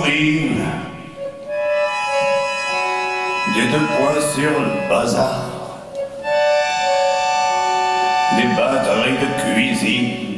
vitrine, des 2 points sur le bazar, des batteries de cuisine,